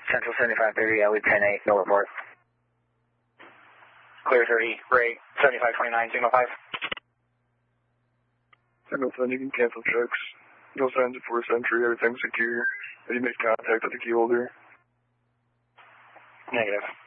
Central 7530, LE 10-8, no report. Clear 30, Ray, 7529, signal 5. Signal 10, you can cancel checks. No signs of forced entry, everything's secure. Have you made contact with the key holder? Negative.